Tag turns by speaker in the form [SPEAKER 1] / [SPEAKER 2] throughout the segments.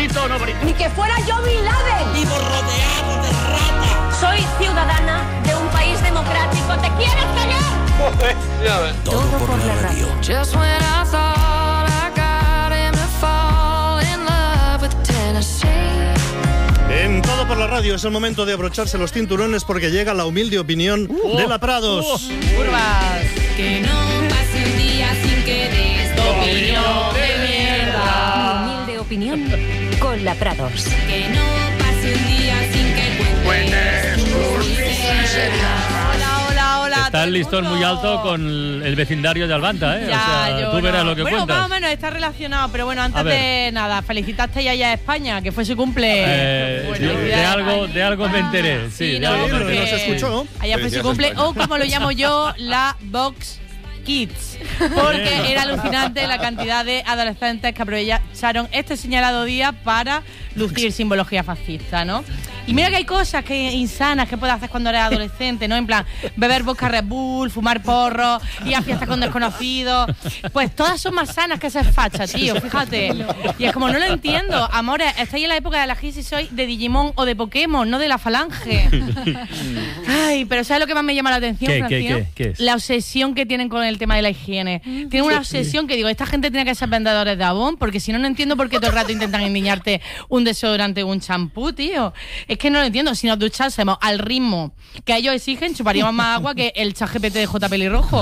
[SPEAKER 1] bonito o no bonito.
[SPEAKER 2] Ni que fuera yo Bin Laden.
[SPEAKER 3] Vivo rodeado de ratas.
[SPEAKER 2] Soy ciudadana de un país democrático. ¿Te quieres callar?
[SPEAKER 3] Todo por la radio.
[SPEAKER 4] Just when I thought I got him to fall in love with Tennessee.
[SPEAKER 5] En Todo por la Radio es el momento de abrocharse los cinturones porque llega la humilde opinión de la Prados.
[SPEAKER 6] Curvas. Que no pase un día sin que des tu opinión de mierda.
[SPEAKER 2] Humilde opinión con la Prados.
[SPEAKER 6] Que no pase un día sin que cuentes tus miserias. Hola.
[SPEAKER 1] Está el listón muy alto con el vecindario de Albanta, ¿eh?
[SPEAKER 6] Ya,
[SPEAKER 1] tú verás lo que
[SPEAKER 6] bueno,
[SPEAKER 1] cuentas.
[SPEAKER 6] Más o menos está relacionado, pero bueno, antes de nada, felicitaste ya a España, que fue su cumple.
[SPEAKER 1] De algo me enteré. Sí,
[SPEAKER 6] no, porque
[SPEAKER 5] no se escuchó.
[SPEAKER 6] allá fue su cumple, o como lo llamo yo, la Vox Kids, porque era alucinante la cantidad de adolescentes que aprovecharon este señalado día para lucir simbología fascista, ¿no? Y mira que hay cosas que insanas que puedes hacer cuando eres adolescente, ¿no? En plan, beber vodka Red Bull, fumar porros, ir a fiestas con desconocidos. Pues todas son más sanas que ser facha, tío, fíjate. Y es como, no lo entiendo. Amores, estáis en la época de la crisis, soy de Digimon o de Pokémon, no de la Falange. Ay, pero ¿sabes lo que más me llama la atención, Francino?
[SPEAKER 1] ¿Qué es?
[SPEAKER 6] La obsesión que tienen con el tema de la higiene. Tienen una obsesión que digo, esta gente tiene que ser vendedores de Avon, porque si no, no entiendo por qué todo el rato intentan endiñarte un desodorante o un champú, tío. Es que no lo entiendo. Si nos duchásemos al ritmo que ellos exigen, chuparíamos más agua que el ChatGPT de J. Pelirrojo.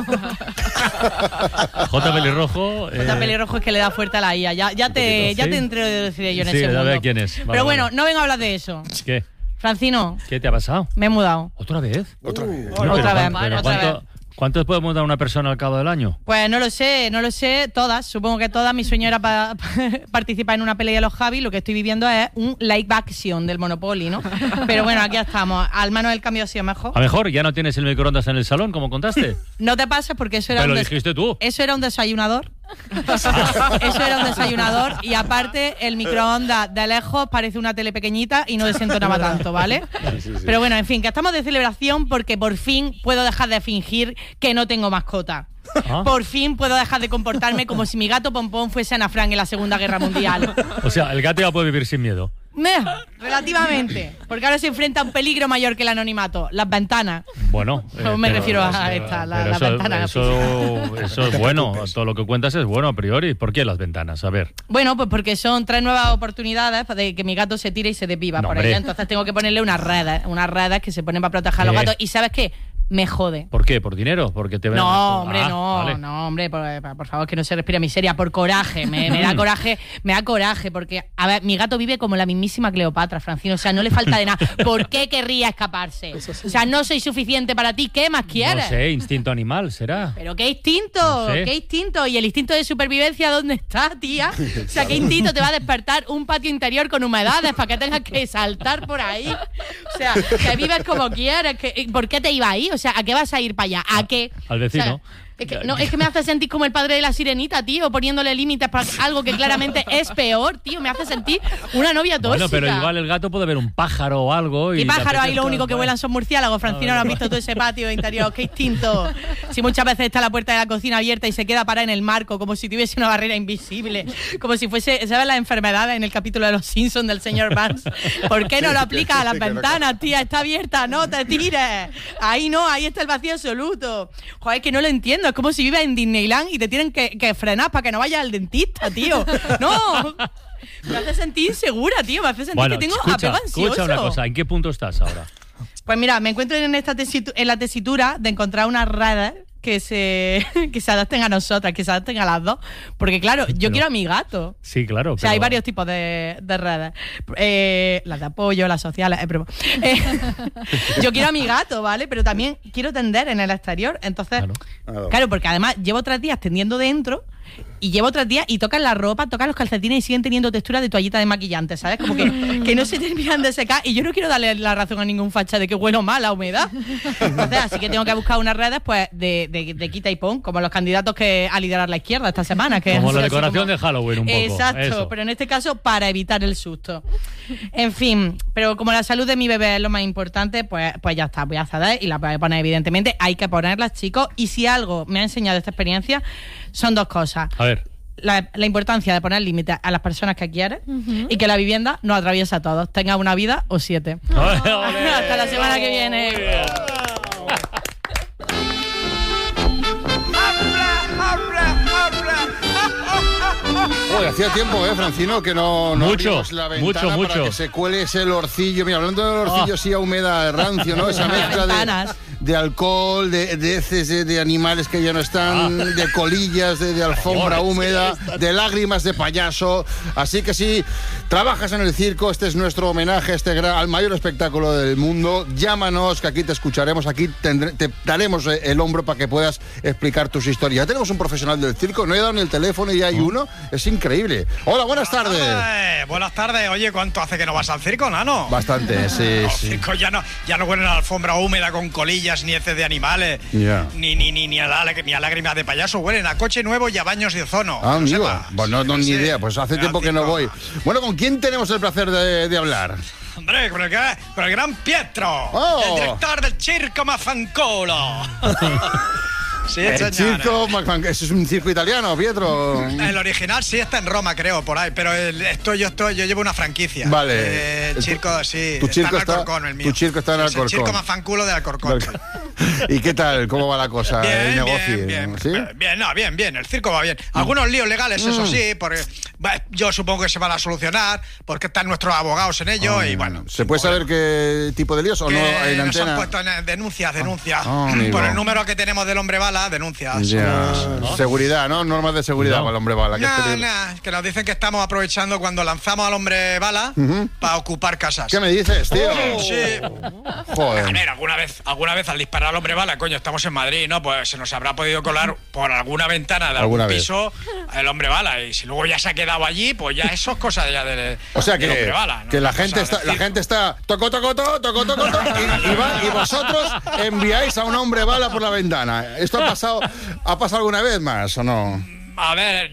[SPEAKER 1] J. Pelirrojo.
[SPEAKER 6] J. Pelirrojo es que le da fuerte a la IA. Ya te introduciré yo en ese mundo.
[SPEAKER 1] A ver quién es.
[SPEAKER 6] Pero bueno, no vengo a hablar de eso.
[SPEAKER 1] ¿Qué?
[SPEAKER 6] Francino.
[SPEAKER 1] ¿Qué te ha pasado?
[SPEAKER 6] Me he mudado.
[SPEAKER 1] ¿Otra vez?
[SPEAKER 5] Otra vez.
[SPEAKER 6] Otra vez.
[SPEAKER 1] ¿Cuántos puede mudar una persona al cabo del año?
[SPEAKER 6] Pues no lo sé, todas, supongo que todas. Mi sueño era participar en una pelea de los Javi, lo que estoy viviendo es un live action del Monopoly, ¿no? Pero bueno, aquí estamos, al menos el cambio ha sido mejor.
[SPEAKER 1] A mejor, ya no tienes el microondas en el salón, como contaste.
[SPEAKER 6] No te pases porque eso era
[SPEAKER 1] Pero lo dijiste tú.
[SPEAKER 6] Eso era un desayunador. Eso era un desayunador y aparte el microondas de lejos parece una tele pequeñita y no desentonaba tanto, ¿vale? Sí. Pero bueno, en fin, que estamos de celebración porque por fin puedo dejar de fingir que no tengo mascota. Por fin puedo dejar de comportarme como si mi gato Pompón fuese Ana Frank en la Segunda Guerra Mundial.
[SPEAKER 1] O sea, el gato ya puede vivir sin miedo.
[SPEAKER 6] Relativamente, porque ahora se enfrenta a un peligro mayor que el anonimato, las ventanas.
[SPEAKER 1] Bueno,
[SPEAKER 6] me refiero a esta, las ventanas.
[SPEAKER 1] Eso es bueno, todo lo que cuentas es bueno a priori. ¿Por qué las ventanas? A ver.
[SPEAKER 6] Bueno, pues porque son 3 nuevas oportunidades de que mi gato se tire y se desviva por ahí. Entonces tengo que ponerle unas redes que se ponen para proteger a los gatos. ¿Y sabes qué? Me jode.
[SPEAKER 1] ¿Por qué? ¿Por dinero? Porque te ven.
[SPEAKER 6] No, hombre, no, hombre, por favor, que no se respire miseria, por coraje, me da coraje, porque, a ver, mi gato vive como la mismísima Cleopatra, Francino, o sea, no le falta de nada. ¿Por qué querría escaparse? O sea, no soy suficiente para ti, ¿qué más quieres?
[SPEAKER 1] No sé, instinto animal, ¿será?
[SPEAKER 6] ¿Pero qué instinto? No sé. ¿Qué instinto? ¿Y el instinto de supervivencia dónde está, tía? O sea, ¿qué instinto te va a despertar un patio interior con humedades para que tengas que saltar por ahí? O sea, que vives como quieres, ¿por qué te iba ahí? O sea, ¿a qué vas a ir para allá? ¿A qué?
[SPEAKER 1] Al vecino.
[SPEAKER 6] O sea, es que me hace sentir como el padre de la sirenita, tío, poniéndole límites para algo que claramente es peor, tío. Me hace sentir una novia tóxica.
[SPEAKER 1] Bueno, pero igual el gato puede ver un pájaro o algo.
[SPEAKER 6] Y pájaro ahí lo único que vuelan son murciélagos. Francino, ¿no has visto todo ese patio interior? ¡Qué instinto! Si muchas veces está la puerta de la cocina abierta y se queda parada en el marco, como si tuviese una barrera invisible. Como si fuese, ¿sabes las enfermedades en el capítulo de Los Simpsons del señor Barnes? ¿Por qué no lo aplicas a las ventanas, tía? Está abierta, no te tires. Ahí no, ahí está el vacío absoluto. Joder, es que no lo entiendo. Es como si vives en Disneyland y te tienen que frenar para que no vayas al dentista, tío. No. Me hace sentir insegura, tío. Me hase sentir que tengo apego ansioso.
[SPEAKER 1] Escucha una cosa. ¿En qué punto estás ahora?
[SPEAKER 6] Pues mira, me encuentro en la tesitura de encontrar unas redes que se adapten a nosotras, que se adapten a las dos. Porque claro, yo quiero a mi gato.
[SPEAKER 1] Sí, claro.
[SPEAKER 6] O sea, hay varios tipos de redes. Las de apoyo, las sociales. Yo quiero a mi gato, ¿vale? Pero también quiero tender en el exterior. Entonces, claro, porque además llevo 3 días tendiendo dentro. Y llevo 3 días y tocan la ropa, tocan los calcetines y siguen teniendo textura de toallita de maquillante, ¿sabes? Como que no se terminan de secar. Y yo no quiero darle la razón a ningún facha de que huelo mal a humedad. Entonces, así que tengo que buscar unas redes pues de quita y pon, como los candidatos que a liderar la izquierda esta semana. Que
[SPEAKER 1] como la decoración de Halloween un poco.
[SPEAKER 6] Exacto,
[SPEAKER 1] eso.
[SPEAKER 6] Pero en este caso para evitar el susto. En fin, pero como la salud de mi bebé es lo más importante, pues ya está, voy a ceder y la voy a poner evidentemente. Hay que ponerlas, chicos. Y si algo me ha enseñado esta experiencia, son 2 cosas.
[SPEAKER 1] A ver.
[SPEAKER 6] la importancia de poner límites a las personas que quieres y que la vivienda nos atraviesa a todos. Tenga una vida o 7. Hasta la semana que viene.
[SPEAKER 7] Oye, hacía tiempo, Francino, que no abrimos la ventana
[SPEAKER 1] mucho.
[SPEAKER 7] para que se cuele ese olorcillo. Mira, hablando del olorcillo, sí, a húmeda, rancio, ¿no? Esa mezcla de alcohol, de heces de animales que ya no están, de colillas, de alfombra húmeda, de lágrimas de payaso. Así que si trabajas en el circo, este es nuestro homenaje al mayor espectáculo del mundo. Llámanos, que aquí te escucharemos, aquí te daremos el hombro para que puedas explicar tus historias. Ya tenemos un profesional del circo, no he dado ni el teléfono y ya hay uno. Es increíble. Hola, buenas tardes.
[SPEAKER 8] Buenas tardes. Oye, ¿cuánto hace que no vas al circo, nano?
[SPEAKER 7] Bastante, sí.
[SPEAKER 8] Los circos ya no huelen a la alfombra húmeda con colillas, ni heces de animales, ni a lágrimas de payaso. Huelen a coche nuevo y a baños de ozono.
[SPEAKER 7] Ah, amigo. Bueno, no, ni idea. Pues hace tiempo que no voy. Bueno, ¿con quién tenemos el placer de hablar?
[SPEAKER 8] Hombre, con el gran Pietro, el director del Circo Mafanculo. Sí,
[SPEAKER 7] el circo, ¿eso es un circo italiano, Pietro?
[SPEAKER 8] El original sí está en Roma, creo, por ahí, pero yo llevo una franquicia.
[SPEAKER 7] Vale.
[SPEAKER 8] El circo, sí,
[SPEAKER 7] tu circo
[SPEAKER 8] está en Alcorcón, el mío.
[SPEAKER 7] Tu circo está en Alcorcón.
[SPEAKER 8] El circo Mafanculo de Alcorcón.
[SPEAKER 7] ¿Y qué tal? ¿Cómo va la cosa? El negocio.
[SPEAKER 8] Bien.
[SPEAKER 7] ¿Sí?
[SPEAKER 8] Bien, el circo va bien. Algunos líos legales, eso sí, porque yo supongo que se van a solucionar, porque están nuestros abogados en ello y bueno.
[SPEAKER 7] ¿Se puede saber qué tipo de líos o no hay en
[SPEAKER 8] nos
[SPEAKER 7] antena?
[SPEAKER 8] han puesto denuncias. Por el número que tenemos del hombre bala, denuncias.
[SPEAKER 7] Ya. Seguridad, ¿no? Normas de seguridad para el hombre bala.
[SPEAKER 8] Que nos dicen que estamos aprovechando cuando lanzamos al hombre bala para ocupar casas.
[SPEAKER 7] ¿Qué me dices, tío?
[SPEAKER 8] Sí.
[SPEAKER 7] Joder.
[SPEAKER 8] A ver, alguna vez al disparar al hombre bala, coño, estamos en Madrid, ¿no? Pues se nos habrá podido colar por alguna ventana de algún piso el hombre bala. Y si luego ya se ha quedado allí, pues ya eso es cosa ya del hombre bala, ¿no?
[SPEAKER 7] Que la gente está toco, y vosotros enviáis a un hombre bala por la ventana. ¿Esto ha pasado alguna vez más o no?
[SPEAKER 8] A ver,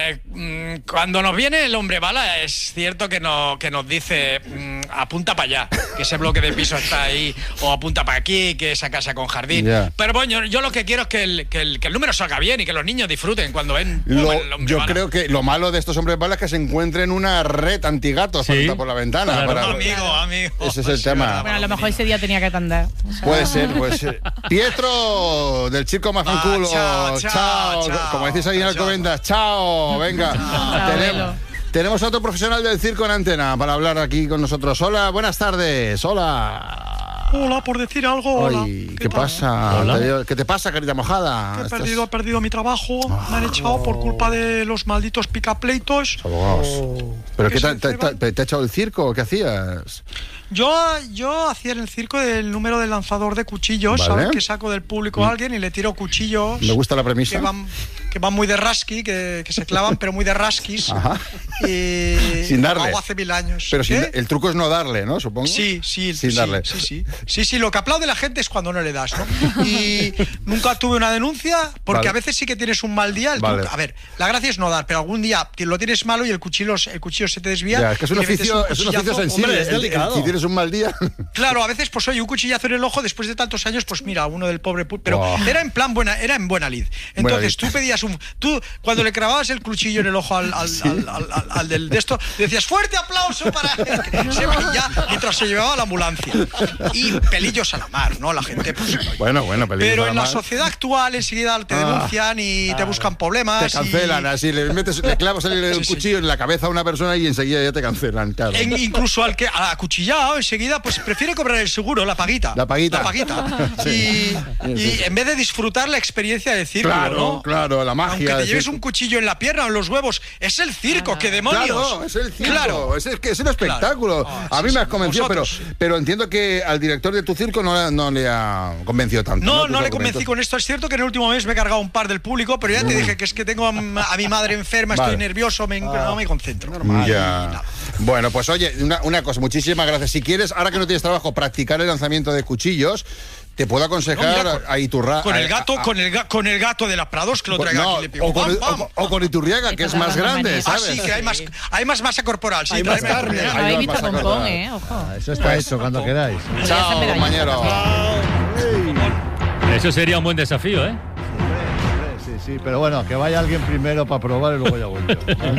[SPEAKER 8] cuando nos viene el hombre bala es cierto que nos dice apunta para allá, que ese bloque de piso está ahí, o apunta para aquí, que esa casa con jardín. Yeah. Pero bueno, yo lo que quiero es que el número salga bien y que los niños disfruten cuando ven el hombre bala.
[SPEAKER 7] Creo que lo malo de estos hombres balas es que se encuentren una red antigatos por la ventana.
[SPEAKER 8] Claro. Amigo.
[SPEAKER 7] Ese es el tema.
[SPEAKER 6] Bueno, a lo mejor ese día tenía que atender. O sea,
[SPEAKER 7] puede ser. Pietro, del Circo Mafanculo. Chao. Como decís ahí en Alcobendas. Chao, venga. Tenemos a otro profesional del circo en antena para hablar aquí con nosotros. Hola, buenas tardes.
[SPEAKER 9] Hola, por decir algo. Hola.
[SPEAKER 7] ¿Qué pasa? ¿Qué te pasa, carita mojada?
[SPEAKER 9] He perdido mi trabajo. Me han echado por culpa de los malditos picapleitos.
[SPEAKER 7] ¿Pero qué te ha echado el circo? ¿Qué hacías?
[SPEAKER 9] Yo hacía en el circo el número del lanzador de cuchillos, ¿sabes? Que saco del público a alguien y le tiro cuchillos.
[SPEAKER 7] Me gusta la premisa.
[SPEAKER 9] Que van muy de rasqui, que se clavan, pero muy de rasquis.
[SPEAKER 7] Ajá.
[SPEAKER 9] Y
[SPEAKER 7] sin darle.
[SPEAKER 9] Hago hace 1000 años.
[SPEAKER 7] Pero el truco es no darle, ¿no? Supongo.
[SPEAKER 9] Sí.
[SPEAKER 7] Sin darle.
[SPEAKER 9] Sí, lo que aplaude la gente es cuando no le das, ¿no? Y nunca tuve una denuncia, porque a veces sí que tienes un mal día. A ver, la gracia es no dar, pero algún día lo tienes malo y el cuchillo se te desvía.
[SPEAKER 7] Ya, es que es un oficio sensible.
[SPEAKER 5] Hombre, es delicado.
[SPEAKER 7] Si tienes un mal día.
[SPEAKER 9] Claro, a veces, pues oye, un cuchillazo en el ojo después de tantos años, pues mira, uno del pobre. Pero era en plan era en buena lid. Entonces tú pedías tú cuando le clavabas el cuchillo en el ojo al del de esto, decías fuerte aplauso para ya mientras se llevaba a la ambulancia. Y pelillos a la mar, ¿no? La gente, pues.
[SPEAKER 7] Bueno, pelillos
[SPEAKER 9] pero
[SPEAKER 7] a la
[SPEAKER 9] en
[SPEAKER 7] mar.
[SPEAKER 9] la sociedad actual enseguida te denuncian y te buscan problemas.
[SPEAKER 7] Te cancelan, así le clavas el cuchillo en la cabeza a una persona y enseguida ya te cancelan, claro.
[SPEAKER 9] Incluso al acuchillado enseguida, pues prefiere cobrar el seguro, la paguita. Sí. Y en vez de disfrutar la experiencia del circo, ¿no?
[SPEAKER 7] Claro, la magia.
[SPEAKER 9] Aunque te lleves un cuchillo en la pierna o en los huevos, es el circo, ¿qué demonios?
[SPEAKER 7] Claro, es el circo, es un espectáculo. A mí me has convencido, pero entiendo que al director de tu circo no le ha convencido tanto.
[SPEAKER 9] No le convencí con esto. Es cierto que en el último mes me he cargado un par del público, pero ya te dije que es que tengo a mi madre enferma, estoy nervioso, no me concentro.
[SPEAKER 7] Ya. Bueno, pues oye, una cosa, muchísimas gracias. Si quieres, ahora que no tienes trabajo, practicar el lanzamiento de cuchillos, te puedo aconsejar a Iturralde.
[SPEAKER 9] Con el gato de la Prados, que lo traiga aquí. Le pico.
[SPEAKER 7] O con Iturriaga, que es más grande, ¿sabes?
[SPEAKER 9] Sí, que hay más masa corporal. Sí,
[SPEAKER 5] hay más carne.
[SPEAKER 6] Habéis visto Pompón, ojo.
[SPEAKER 10] Eso está hecho, cuando queráis.
[SPEAKER 7] Chao, compañero.
[SPEAKER 1] Eso sería un buen desafío, ¿eh?
[SPEAKER 10] Sí. Sí, pero bueno, que vaya alguien primero para probar y luego ya voy yo.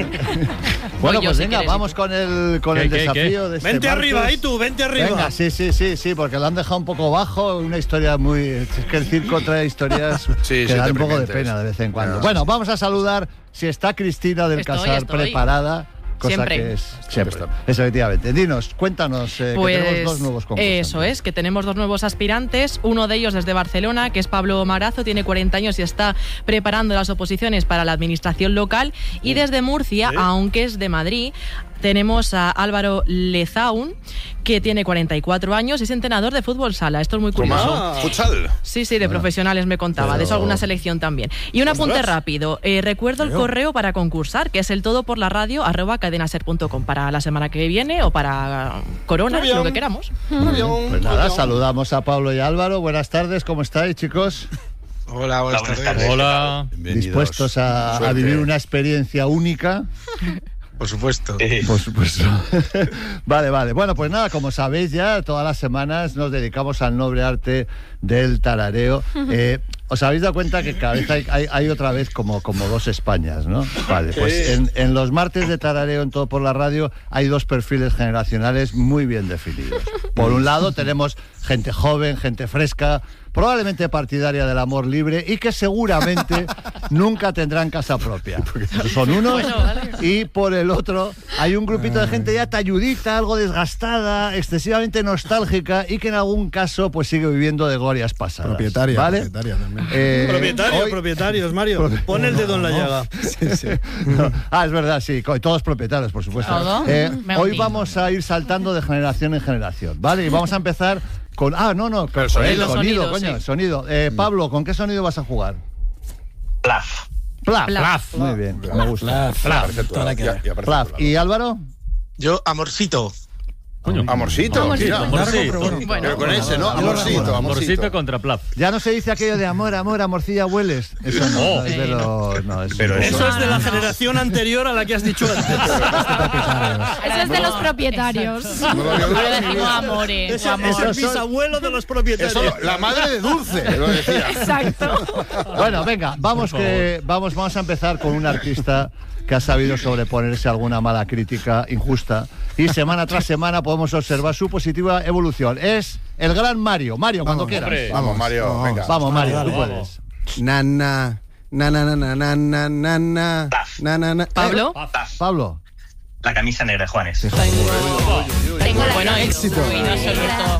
[SPEAKER 10] Bueno, pues venga, vamos con el desafío de este
[SPEAKER 5] Vente
[SPEAKER 10] martes.
[SPEAKER 5] arriba, ahí tú, vente arriba.
[SPEAKER 10] Venga, sí, porque lo han dejado un poco bajo, una historia muy... Es que el circo trae historias que dan un poco de pena de vez en cuando. Bueno, vamos a saludar, si está Cristina del Casar preparada... Cosa
[SPEAKER 11] siempre.
[SPEAKER 10] Que es siempre. Eso, efectivamente. Dinos, cuéntanos, que tenemos dos nuevos concursantes.
[SPEAKER 11] Eso es, que tenemos dos nuevos aspirantes. Uno de ellos desde Barcelona, que es Pablo Marazo, tiene 40 años y está preparando las oposiciones para la administración local. Y desde Murcia, aunque es de Madrid, tenemos a Álvaro Lezaun, que tiene 44 años y es entrenador de fútbol sala. Esto es muy curioso.
[SPEAKER 12] ¿Futsal?
[SPEAKER 11] Sí, de profesionales me contaba. De eso alguna selección también. Y un apunte rápido. Recuerdo el correo para concursar, que es el todoporlaradio@cadenaser.com para la semana que viene o para Corona, lo que queramos.
[SPEAKER 10] Pues nada, saludamos a Pablo y a Álvaro. Buenas tardes, ¿cómo estáis, chicos?
[SPEAKER 12] Hola, buenas tardes.
[SPEAKER 1] Hola.
[SPEAKER 10] ¿Dispuestos a vivir una experiencia única?
[SPEAKER 12] Por supuesto.
[SPEAKER 10] Por supuesto. Vale. Bueno, pues nada, como sabéis ya, todas las semanas nos dedicamos al noble arte del tarareo. ¿Os habéis dado cuenta que cada vez hay otra vez como dos Españas, ¿no? Vale, pues en los martes de tarareo en Todo por la Radio hay dos perfiles generacionales muy bien definidos. Por un lado tenemos gente joven, gente fresca, probablemente partidaria del amor libre y que seguramente nunca tendrán casa propia. Son unos. Y por el otro hay un grupito de gente ya talludita, algo desgastada, excesivamente nostálgica y que en algún caso pues sigue viviendo de glorias pasadas.
[SPEAKER 13] Propietaria,
[SPEAKER 10] ¿vale?
[SPEAKER 13] propietaria también.
[SPEAKER 5] Propietarios, Mario. Pon el dedo en la llaga.
[SPEAKER 10] Sí. No. Es verdad, sí. Todos propietarios, por supuesto. Hoy vamos a ir saltando de generación en generación, ¿vale? Y vamos a empezar con...
[SPEAKER 12] Pero
[SPEAKER 10] el sonido, coño, el sonido. Pablo, ¿con qué sonido vas a jugar?
[SPEAKER 14] Plaf.
[SPEAKER 10] Plaf. Muy bien, me gusta. Plaf. ¿Y Álvaro?
[SPEAKER 12] Yo, amorcito.
[SPEAKER 1] Coño.
[SPEAKER 12] Amorcito.
[SPEAKER 7] Pero con ese, ¿no?
[SPEAKER 1] Amorcito contra Plaf.
[SPEAKER 10] Ya no se dice aquello de amor, amorcilla hueles. Eso no,
[SPEAKER 5] Pero eso es de la generación anterior a la que has dicho antes.
[SPEAKER 15] Eso es de los propietarios.
[SPEAKER 6] Ahora decimos amores.
[SPEAKER 5] Es el bisabuelo de los propietarios.
[SPEAKER 7] La madre de Dulce, lo decía.
[SPEAKER 15] Exacto.
[SPEAKER 10] Bueno, venga, vamos a empezar con un artista que ha sabido sobreponerse a alguna mala crítica injusta y semana tras semana podemos observar su positiva evolución. Es el gran Mario. Mario, cuando quieras.
[SPEAKER 7] Vamos, Mario, venga.
[SPEAKER 10] Vamos, Mario, tú puedes.
[SPEAKER 11] Pablo.
[SPEAKER 14] La camisa negra de Juanes.
[SPEAKER 6] Tengo bueno éxito.